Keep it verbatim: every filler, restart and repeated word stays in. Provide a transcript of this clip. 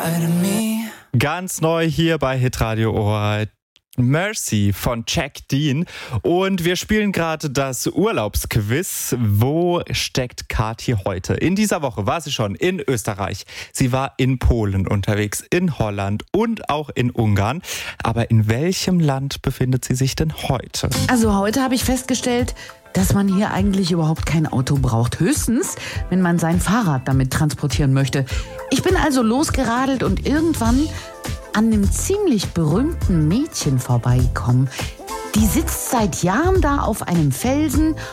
lie to me. Ganz neu hier bei Hitradio Ohr. Mercy von Jack Dean. Und wir spielen gerade das Urlaubsquiz. Wo steckt Kathi heute? In dieser Woche war sie schon in Österreich. Sie war in Polen unterwegs, in Holland und auch in Ungarn. Aber in welchem Land befindet sie sich denn heute? Also heute habe ich festgestellt, dass man hier eigentlich überhaupt kein Auto braucht. Höchstens, wenn man sein Fahrrad damit transportieren möchte. Ich bin also losgeradelt und irgendwann an einem ziemlich berühmten Mädchen vorbeigekommen. Die sitzt seit Jahren da auf einem Felsen